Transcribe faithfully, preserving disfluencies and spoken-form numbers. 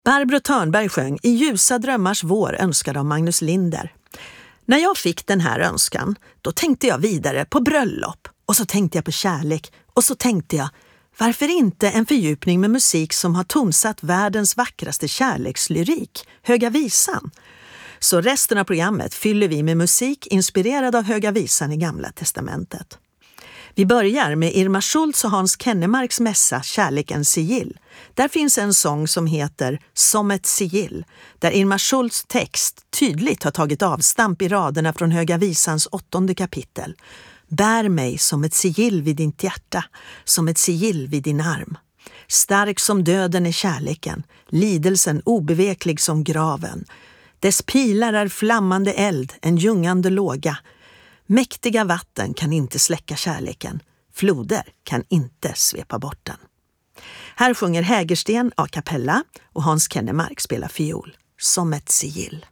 Barbro Törnberg sjöng I ljusa drömmars vår önskad av Magnus Linder. När jag fick den här önskan, då tänkte jag vidare på bröllop och så tänkte jag på kärlek och så tänkte jag, varför inte en fördjupning med musik som har tonsatt världens vackraste kärlekslyrik, Höga visan? Så resten av programmet fyller vi med musik inspirerad av Höga visan i Gamla testamentet. Vi börjar med Irma Schultz och Hans Kennemarks mässa Kärlekens sigill. Där finns en sång som heter Som ett sigill, där Irma Schultz text tydligt har tagit avstamp i raderna från Höga visans åttonde kapitel. Bär mig som ett sigill vid ditt hjärta, som ett sigill vid din arm. Stark som döden är kärleken, lidelsen obeveklig som graven. Dess pilar är flammande eld, en ljungande låga. Mäktiga vatten kan inte släcka kärleken. Floder kan inte svepa bort den. Här sjunger Hägersten a cappella och Hans Kennemark spelar fiol. Som ett sigill.